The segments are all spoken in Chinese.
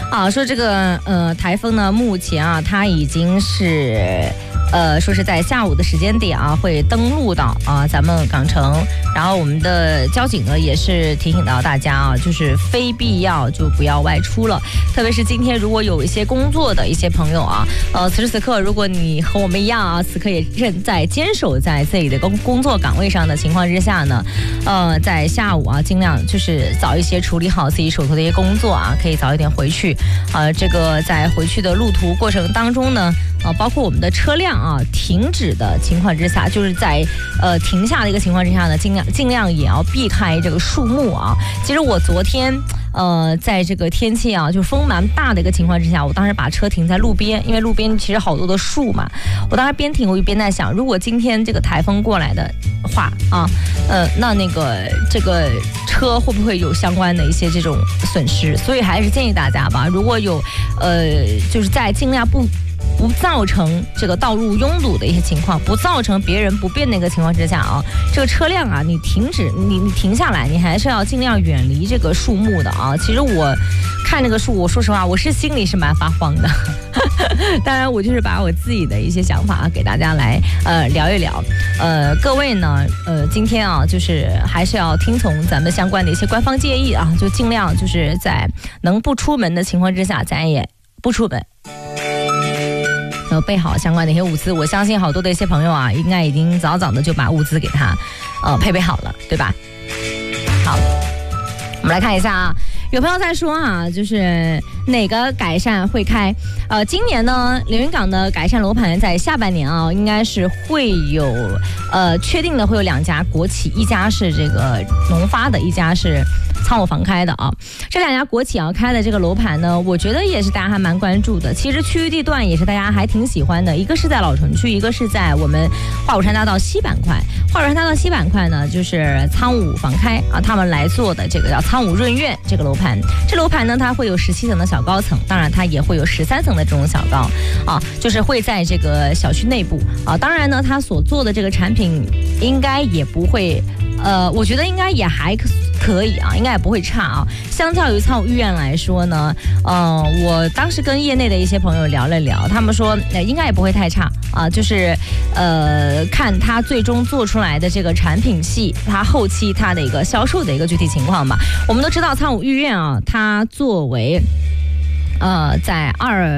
啊，说这个台风呢，目前啊，它已经是说是在下午的时间点啊，会登陆到咱们港城。然后我们的交警呢，也是提醒到大家啊，就是非必要就不要外出了。特别是今天如果有一些工作的一些朋友啊，此时此刻如果你和我们一样啊，此刻也正在坚守在自己的工作岗位上的情况之下呢，在下午啊，尽量就是早一些处理好自己手头的一些工作啊，可以早一点回去。这个在回去的路途过程当中呢，包括我们的车辆啊停止的情况之下，就是在停下的一个情况之下呢，尽量也要避开这个树木啊。其实我昨天在这个天气啊就风蛮大的一个情况之下，我当时把车停在路边，因为路边其实好多的树嘛。我当时边停我就边在想，如果今天这个台风过来的话啊，那这个车会不会有相关的一些这种损失？所以还是建议大家吧，如果有就是在尽量不造成这个道路拥堵的一些情况，不造成别人不便的一个情况之下啊，这个车辆啊，你停下来，你还是要尽量远离这个树木的啊。其实我看这个树，我说实话，我是心里是蛮发慌的。当然，我就是把我自己的一些想法给大家来聊一聊。各位呢，今天啊，就是还是要听从咱们相关的一些官方建议啊，就尽量就是在能不出门的情况之下，咱也不出门。备好相关的一些物资，我相信好多的一些朋友啊，应该已经早早的就把物资给他配备好了，对吧？好，我们来看一下啊，有朋友在说啊，就是哪个改善会开？今年呢，连云港的改善楼盘在下半年啊，应该是会有确定的会有2家国企，一家是这个农发的，一家是仓务房开的啊。这2家国企啊开的这个楼盘呢，我觉得也是大家还蛮关注的。其实区域地段也是大家还挺喜欢的，一个是在老城区，一个是在我们华武山大道西板块。华武山大道西板块呢，就是仓务房开啊，他们来做的这个叫仓务润苑这个楼盘。这楼盘呢，它会有17层的小高层，当然它也会有13层的这种小高啊，就是会在这个小区内部啊。当然呢，它所做的这个产品应该也不会。我觉得应该也还可以啊，应该也不会差啊。相较于仓务御苑来说呢，我当时跟业内的一些朋友聊了聊，他们说应该也不会太差啊，就是看它最终做出来的这个产品系，它后期它的一个销售的一个具体情况吧。我们都知道仓务御苑啊，它作为在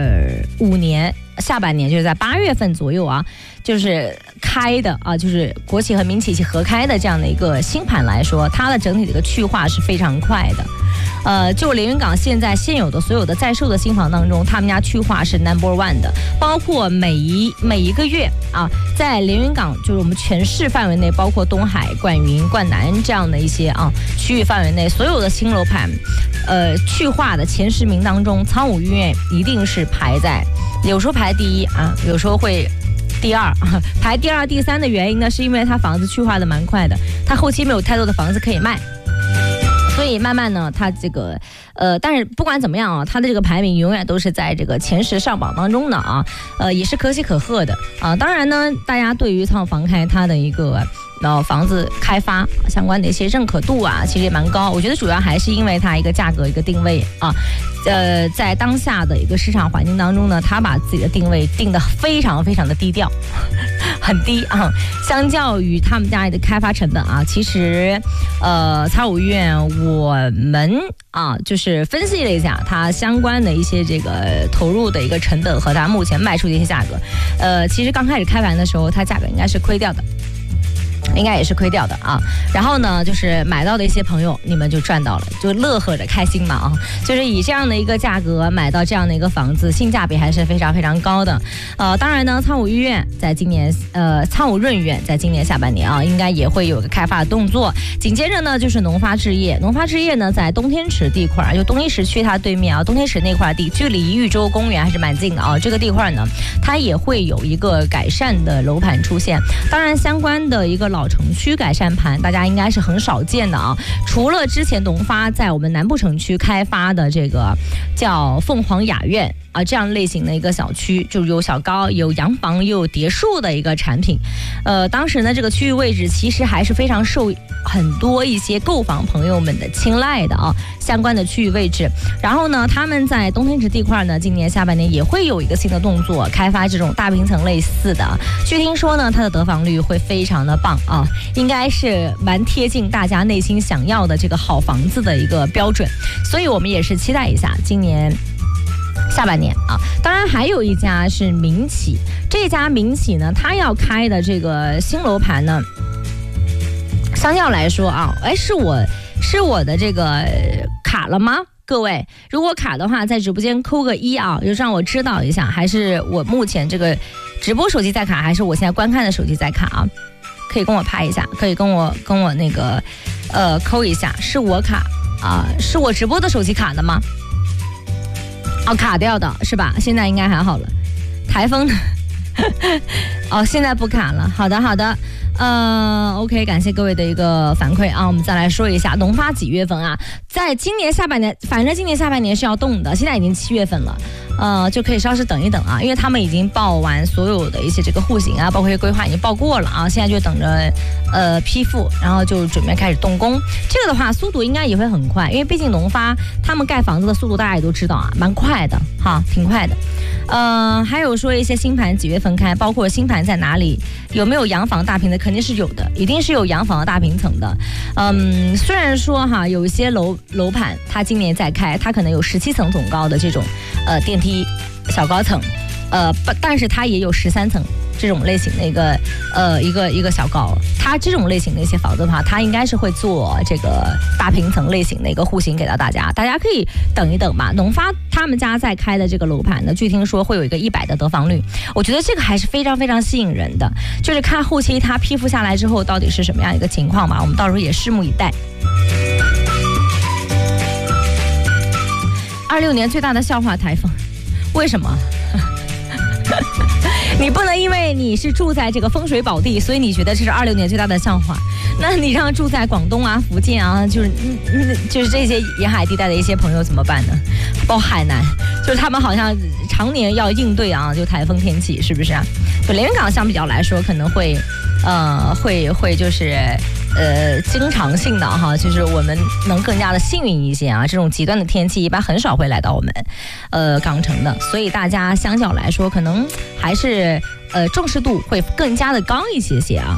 25年下半年，就是在8月份左右啊，就是开的啊，就是国企和民企合开的这样的一个新盘来说，它的整体的一个去化是非常快的。就连云港现有的所有的在售的新房当中，他们家去化是 No.1 的，包括每一个月啊，在连云港就是我们全市范围内，包括东海、冠云、冠南这样的一些区域范围内，所有的新楼盘，去化的前10名当中，仓务御苑一定是排在，有时候排第1啊，有时候会第2，排第2、第3的原因呢，是因为它房子去化的蛮快的，它后期没有太多的房子可以卖。所以慢慢呢，它这个但是不管怎么样啊，它的这个排名永远都是在这个前10上榜当中的啊，也是可喜可贺的啊。当然呢，大家对于仓务房开它的一个房子开发相关的一些认可度啊，其实也蛮高。我觉得主要还是因为它一个价格一个定位啊，在当下的一个市场环境当中呢，它把自己的定位定得非常非常的低调，很低啊。相较于他们家的开发成本啊，其实仓务御苑我们啊就是分析了一下它相关的一些这个投入的一个成本和它目前卖出的一些价格，其实刚开始开盘的时候，它价格应该是亏掉的。应该也是亏掉的啊。然后呢，就是买到的一些朋友，你们就赚到了，就乐呵着开心嘛啊！就是以这样的一个价格买到这样的一个房子，性价比还是非常非常高的。当然呢，仓务御苑在今年仓务润苑在今年下半年啊，应该也会有个开发的动作。紧接着呢，就是农发置业，农发置业呢在东天池地块，就东一石区它对面啊，东天池那块地距离豫州公园还是蛮近的啊。这个地块呢，它也会有一个改善的楼盘出现。当然，相关的一个老城区改善盘，大家应该是很少见的啊。除了之前农发在我们南部城区开发的这个叫凤凰雅苑啊这样类型的一个小区，就是有小高、有洋房、又有别墅的一个产品。当时呢这个区域位置其实还是非常受很多一些购房朋友们的青睐的啊，相关的区域位置。然后呢，他们在东天池地块呢，今年下半年也会有一个新的动作，开发这种大平层类似的。据听说呢，它的得房率会非常的棒啊，应该是蛮贴近大家内心想要的这个好房子的一个标准。所以我们也是期待一下今年下半年啊。当然还有一家是民企，这家民企呢，它要开的这个新楼盘呢，相较来说啊，是我的这个卡了吗？各位，如果卡的话，在直播间扣个1啊，就让我知道一下，还是我目前这个直播手机在卡，还是我现在观看的手机在卡啊？可以跟我拍一下，可以跟我那个扣一下，是我卡啊，是我直播的手机卡的吗？哦，卡掉的是吧？现在应该还好了。台风呢？哦，现在不卡了。好的。OK， 感谢各位的一个反馈啊。我们再来说一下农发几月份啊？在今年下半年，反正今年下半年是要动的，现在已经7月份了，就可以稍事等一等啊，因为他们已经报完所有的一些这个户型啊，包括一些规划已经报过了啊，现在就等着批复，然后就准备开始动工。这个的话速度应该也会很快，因为毕竟农发他们盖房子的速度大家也都知道啊，蛮快的哈，挺快的。还有说一些新盘几月份开，包括新盘在哪里，有没有洋房大平的，肯定是有的，一定是有洋房的大平层的。虽然说哈有一些楼盘它今年在开，它可能有17层总高的这种电梯小高层，但是它也有13层这种类型的一个小高，它这种类型的一些房子的话，它应该是会做这个大平层类型的一个户型给到大家，大家可以等一等吧。农发他们家在开的这个楼盘呢，据听说会有一个100的得房率，我觉得这个还是非常非常吸引人的，就是看后期它批复下来之后到底是什么样一个情况吧，我们到时候也拭目以待。26年最大的笑话台风，为什么？你不能因为你是住在这个风水宝地，所以你觉得这是26年最大的笑话，那你让住在广东啊、福建啊，就是这些沿海地带的一些朋友怎么办呢？包括海南，就是他们好像常年要应对啊，就台风天气，是不是啊？就连云港相比较来说，可能会就是经常性的哈，就是我们能更加的幸运一些啊。这种极端的天气一般很少会来到我们港城的，所以大家相较来说，可能还是重视度会更加的高一些啊。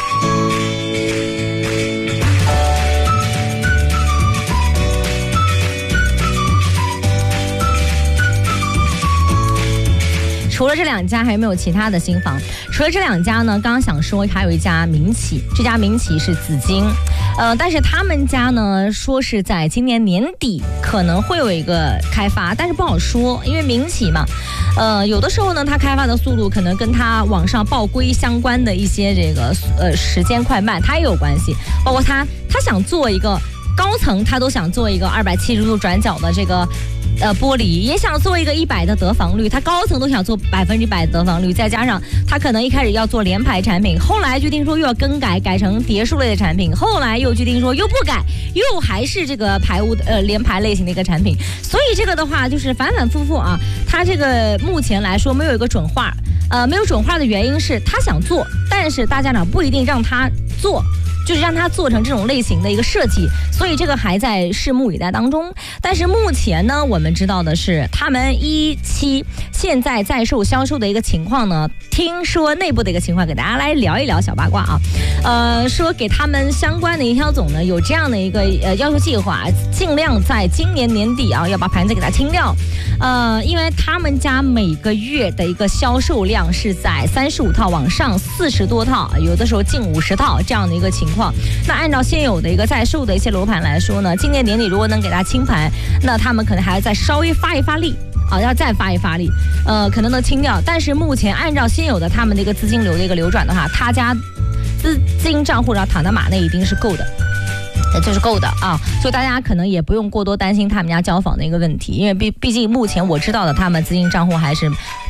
除了这2家，还有没有其他的新房？除了这2家呢，刚刚想说还有一家民企，这家民企是紫金，但是他们家呢说是在今年年底可能会有一个开发，但是不好说，因为民企嘛，有的时候呢它开发的速度可能跟它往上报规相关的一些这个时间快慢它也有关系，包括他想做一个高层，他都想做一个270度转角的这个玻璃，也想做一个100的得房率，他高层都想做100%的得房率，再加上他可能一开始要做联排产品，后来据听说又要更改成别墅类的产品，后来又据听说又不改，又还是这个联排类型的一个产品，所以这个的话就是反反复复啊，他这个目前来说没有一个准话，没有准话的原因是他想做，但是大家长不一定让他做，就是让它做成这种类型的一个设计，所以这个还在拭目以待当中。但是目前呢，我们知道的是，他们1期现在在销售的一个情况呢，听说内部的一个情况，给大家来聊一聊小八卦啊。说给他们相关的营销总呢有这样的一个要求计划，尽量在今年年底啊要把盘子给它清掉。因为他们家每个月的一个销售量是在35套往上，40多套，有的时候近50套这样的一个情况。那按照现有的一个在售的一些楼盘来说呢，今年年底如果能给它清盘，那他们可能还要再稍微发一发力啊，要再发一发力，可能能清掉。但是目前按照现有的他们的一个资金流的一个流转的话，他家资金账户上躺在马内一定是够的。就是够的啊，所以大家可能也不用过多担心他们家交房的一个问题，因为毕竟目前我知道的他们资金账户还是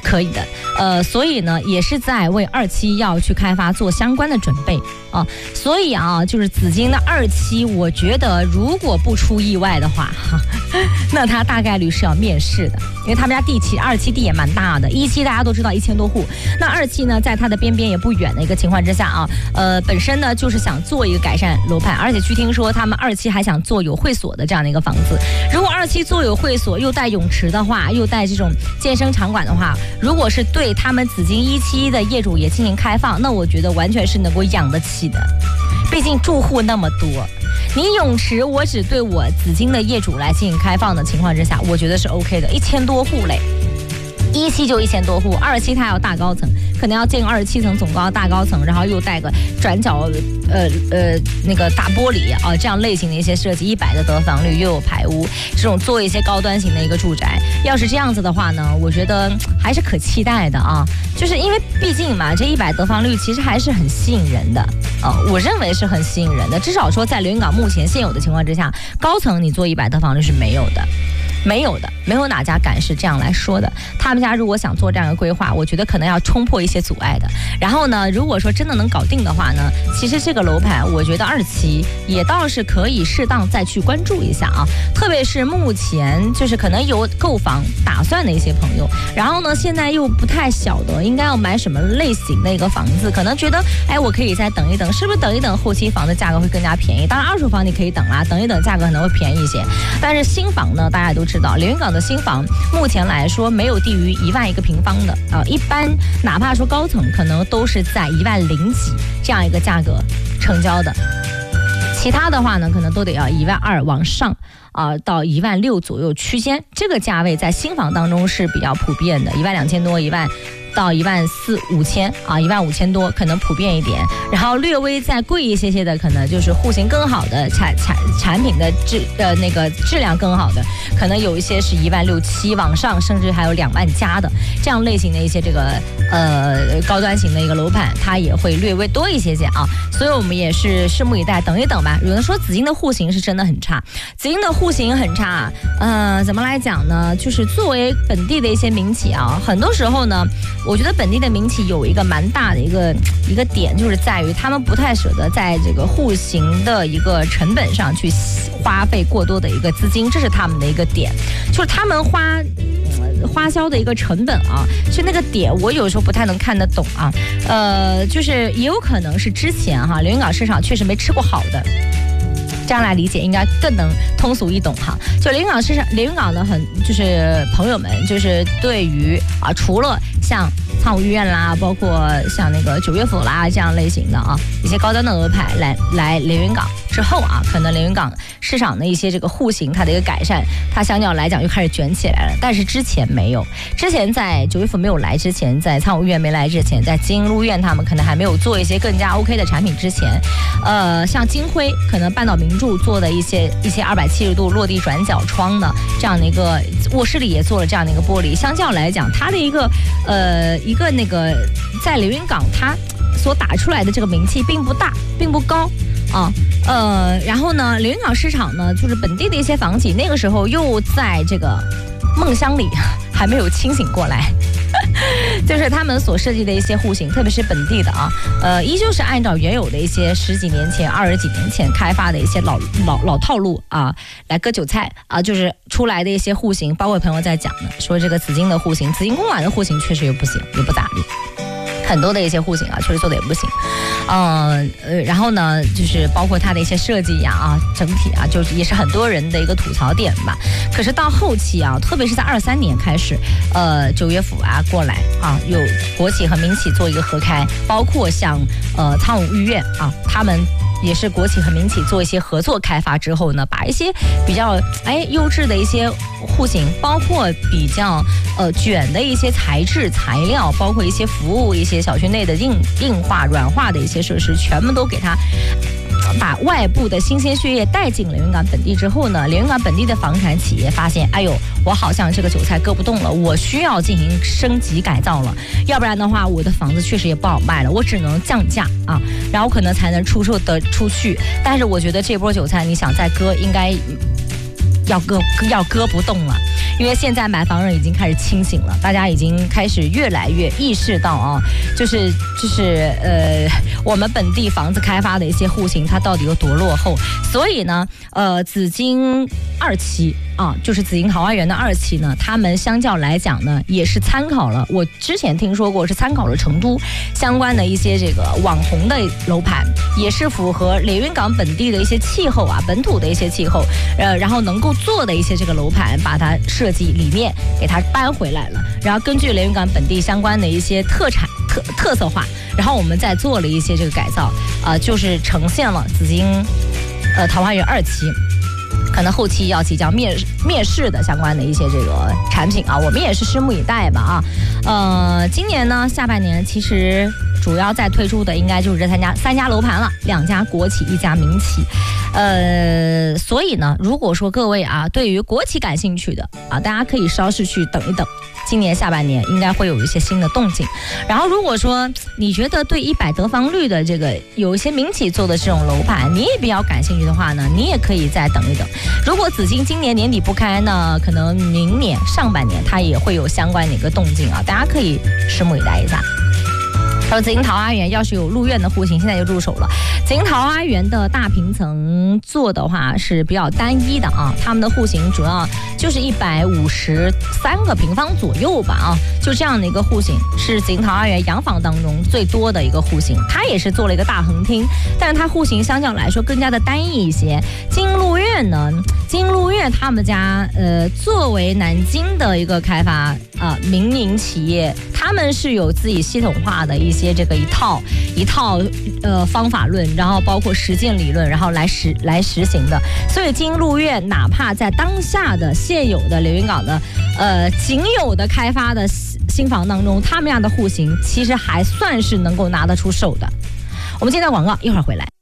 可以的。所以呢，也是在为2期要去开发做相关的准备啊。所以啊，就是紫金的2期，我觉得如果不出意外的话，那它大概率是要面试的，因为他们家2期地也蛮大的，1期大家都知道1000多户，那2期呢，在它的边也不远的一个情况之下啊，本身呢就是想做一个改善楼盘，而且据听说他们2期还想做有会所的这样的一个房子。如果2期做有会所，又带泳池的话，又带这种健身场馆的话，如果是对他们紫金1期的业主也进行开放，那我觉得完全是能够养得起的，毕竟住户那么多。你泳池我只对我紫金的业主来进行开放的情况之下，我觉得是 OK 的，1000多户嘞。1期就1000多户，2期它要大高层，可能要建27层总高大高层，然后又带个转角那个大玻璃啊，这样类型的一些设计，100的得房率，又有排污，这种做一些高端型的一个住宅，要是这样子的话呢，我觉得还是可期待的啊。就是因为毕竟嘛，这100得房率其实还是很吸引人的我认为是很吸引人的，至少说在连云港目前现有的情况之下，高层你做100得房率是没有的。没有哪家敢是这样来说的。他们家如果想做这样的规划，我觉得可能要冲破一些阻碍的。然后呢，如果说真的能搞定的话呢，其实这个楼盘我觉得2期也倒是可以适当再去关注一下啊。特别是目前就是可能有购房打算的一些朋友，然后呢现在又不太晓得应该要买什么类型的一个房子，可能觉得我可以再等一等，是不是等一等后期房的价格会更加便宜？当然二手房你可以等啦，等一等价格可能会便宜一些。但是新房呢，大家都知道连云港的新房目前来说没有低于1万一个平方的一般哪怕说高层可能都是在1万0几这样一个价格成交的，其他的话呢可能都得要1万2往上到1万6左右区间，这个价位在新房当中是比较普遍的，1万2000多1万到1万4、5千1万5千多可能普遍一点，然后略微再贵一些的可能就是户型更好的产品的那个质量更好的，可能有一些是1万6、7往上，甚至还有2万加的这样类型的一些这个高端型的一个楼盘，它也会略微多一些啊。所以我们也是拭目以待，等一等吧。有人说紫金的户型是真的很差，紫金的户型很差怎么来讲呢？就是作为本地的一些民企很多时候呢，我觉得本地的民企有一个蛮大的一个点，就是在于他们不太舍得在这个户型的一个成本上去花费过多的一个资金，这是他们的一个点，就是他们花销的一个成本就那个点我有时候不太能看得懂就是也有可能是之前连云港市场确实没吃过好的，这样来理解应该更能通俗易懂就连云港市场，连云港的就是朋友们，就是对于除了像苍梧御苑啦，包括像那个九月府啦这样类型的一些高端的楼盘来连云港之后可能连云港市场的一些这个户型它的一个改善，它相较来讲又开始卷起来了。但是之前没有，之前在九月府没有来之前，在苍梧御苑没来之前，在金鹿苑他们可能还没有做一些更加 OK 的产品之前，像金辉可能半岛名著做的一些270度落地转角窗的这样的一个卧室里也做了这样的一个玻璃，相较来讲它的一个那个在连云港它所打出来的这个名气并不大，并不高然后呢连云港市场呢就是本地的一些房企那个时候又在这个梦乡里还没有清醒过来就是他们所设计的一些户型，特别是本地的依旧是按照原有的一些10几年前、20几年前开发的一些老套路来割韭菜就是出来的一些户型，包括朋友在讲的，说这个紫金的户型、紫金公馆的户型确实也不行，也不咋地。很多的一些户型确实做的也不行，然后呢，就是包括它的一些设计整体就是也是很多人的一个吐槽点吧。可是到后期特别是在23年开始，九月府过来有国企和民企做一个合开，包括像苍梧御苑他们也是国企和民企做一些合作开发之后呢，把一些比较优质的一些户型，包括比较卷的一些材质材料，包括一些服务，一些小区内的硬化软化的一些设施，全部都给它把外部的新鲜血液带进连云港本地之后呢，连云港本地的房产企业发现，我好像这个韭菜割不动了，我需要进行升级改造了，要不然的话我的房子确实也不好卖了，我只能降价然后可能才能出售得出去。但是我觉得这波韭菜你想再割应该要割不动了，因为现在买房人已经开始清醒了，大家已经开始越来越意识到啊，就是我们本地房子开发的一些户型它到底有多落后，所以呢，紫金2期啊，就是紫金桃花源的2期呢，他们相较来讲呢，也是参考了我之前听说过是参考了成都相关的一些这个网红的楼盘，也是符合连云港本地的一些气候啊，本土的一些气候，然后能够做的一些这个楼盘，把它设计理念给它搬回来了，然后根据连云港本地相关的一些特色化，然后我们再做了一些这个改造，就是呈现了紫金桃花源2期。可能后期要即将面世的相关的一些这个产品啊，我们也是拭目以待吧啊。今年呢下半年其实主要在推出的应该就是这三家楼盘了，2家国企1家民企。所以呢，如果说各位啊对于国企感兴趣的啊，大家可以稍事去等一等，今年下半年应该会有一些新的动静。然后如果说你觉得对100得房率的这个有一些民企做的这种楼盘你也比较感兴趣的话呢，你也可以再等一等。如果紫金今年年底不开呢，可能明年上半年它也会有相关的一个动静啊，大家可以拭目以待一下。紫金桃花源要是有入院的户型，现在就入手了。紫金桃花源的大平层做的话是比较单一的啊，他们的户型主要就是153个平方左右吧啊，就这样的一个户型是紫金桃花源洋房当中最多的一个户型。它也是做了一个大横厅，但是它户型相较来说更加的单一一些。金鹿苑呢，金鹿苑他们家作为南京的一个开发民营企业，他们是有自己系统化的一些这个一套方法论，然后包括实践理论，然后来实行的。所以金鹿苑哪怕在当下的现有的连云港的仅有的开发的新房当中，他们家的户型其实还算是能够拿得出手的。我们接到广告，一会儿回来。